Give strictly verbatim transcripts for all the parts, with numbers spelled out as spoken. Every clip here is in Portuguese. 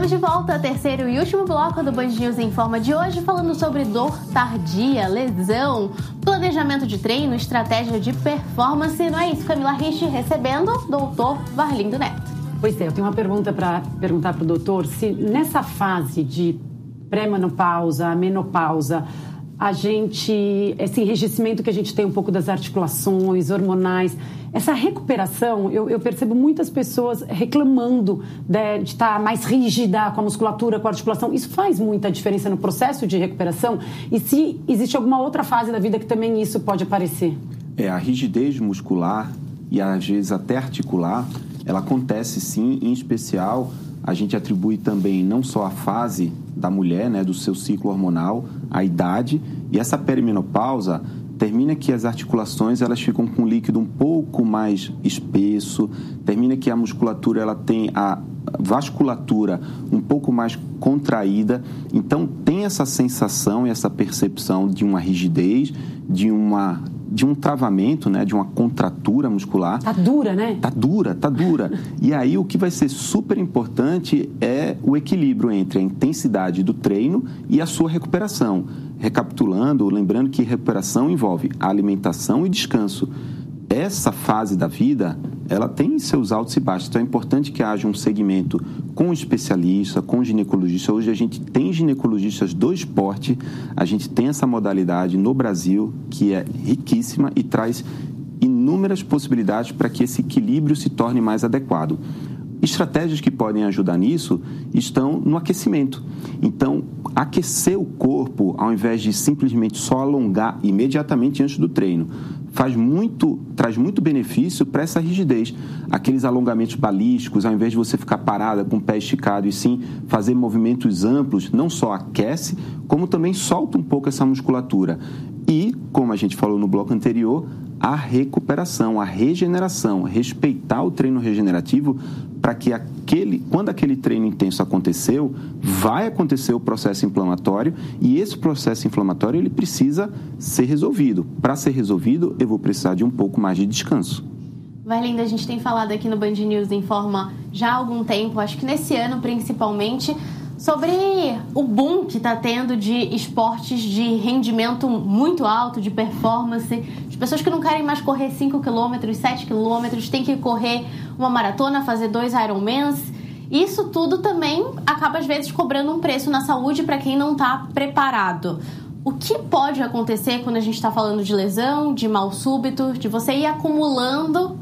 Estamos de volta ao terceiro e último bloco do Band News Informa de hoje, falando sobre dor tardia, lesão, planejamento de treino, estratégia de performance. Não é isso, Camila Rich recebendo o doutor Warlindo Neto. Pois é, eu tenho uma pergunta para perguntar para o doutor. Se nessa fase de pré-menopausa, menopausa, a gente, esse enrijecimento que a gente tem um pouco das articulações, hormonais, essa recuperação, eu, eu percebo muitas pessoas reclamando de, de estar mais rígida com a musculatura, com a articulação. Isso faz muita diferença no processo de recuperação? E se existe alguma outra fase da vida que também isso pode aparecer? É, a rigidez muscular e às vezes até articular, ela acontece sim, em especial a gente atribui também não só a fase da mulher, né, do seu ciclo hormonal, a idade, e essa perimenopausa termina que as articulações elas ficam com um líquido um pouco mais espesso, termina que a musculatura ela tem a vasculatura um pouco mais contraída, então tem essa sensação e essa percepção de uma rigidez, de uma de um travamento, né, de uma contratura muscular. Tá dura, né? Tá dura, tá dura. E aí o que vai ser super importante é o equilíbrio entre a intensidade do treino e a sua recuperação. Recapitulando, lembrando que recuperação envolve alimentação e descanso. Essa fase da vida, ela tem seus altos e baixos. Então é importante que haja um segmento com especialista, com ginecologista. Hoje a gente tem ginecologistas do esporte, a gente tem essa modalidade no Brasil que é riquíssima e traz inúmeras possibilidades para que esse equilíbrio se torne mais adequado. Estratégias que podem ajudar nisso estão no aquecimento. Então, aquecer o corpo, ao invés de simplesmente só alongar imediatamente antes do treino, faz muito, traz muito benefício para essa rigidez. Aqueles alongamentos balísticos, ao invés de você ficar parada com o pé esticado e sim fazer movimentos amplos, não só aquece, como também solta um pouco essa musculatura. E, como a gente falou no bloco anterior, a recuperação, a regeneração, respeitar o treino regenerativo para que aquele, quando aquele treino intenso aconteceu, vai acontecer o processo inflamatório e esse processo inflamatório ele precisa ser resolvido. Para ser resolvido, eu vou precisar de um pouco mais de descanso. Warlindo, a gente tem falado aqui no Band News Informa já há algum tempo, acho que nesse ano principalmente, sobre o boom que está tendo de esportes de rendimento muito alto, de performance, de pessoas que não querem mais correr cinco quilômetros, sete quilômetros, tem que correr uma maratona, fazer dois Ironmans. Isso tudo também acaba, às vezes, cobrando um preço na saúde para quem não está preparado. O que pode acontecer quando a gente está falando de lesão, de mal súbito, de você ir acumulando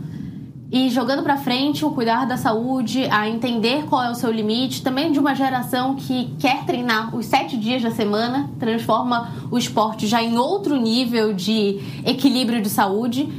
e jogando para frente o cuidar da saúde, a entender qual é o seu limite, também de uma geração que quer treinar os sete dias da semana, transforma o esporte já em outro nível de equilíbrio de saúde.